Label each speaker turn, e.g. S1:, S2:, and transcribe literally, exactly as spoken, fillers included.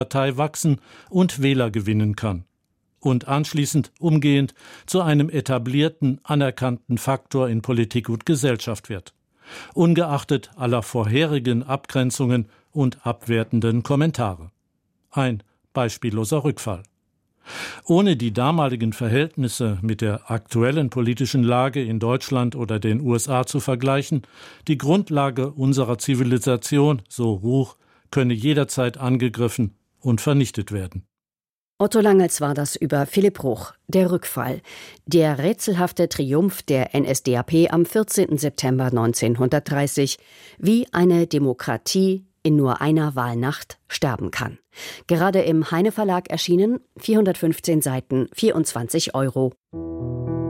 S1: Partei wachsen und Wähler gewinnen kann und anschließend umgehend zu einem etablierten, anerkannten Faktor in Politik und Gesellschaft wird, ungeachtet aller vorherigen Abgrenzungen und abwertenden Kommentare. Ein beispielloser Rückfall. Ohne die damaligen Verhältnisse mit der aktuellen politischen Lage in Deutschland oder den U S A zu vergleichen, die Grundlage unserer Zivilisation, so Ruch, könne jederzeit angegriffen und vernichtet werden.
S2: Otto Langels war das über Philipp Ruch. Der Rückfall. Der rätselhafte Triumph der N S D A P am vierzehnten September neunzehnhundertdreißig. Wie eine Demokratie in nur einer Wahlnacht sterben kann. Gerade im Heine Verlag erschienen, vierhundertfünfzehn Seiten, vierundzwanzig Euro.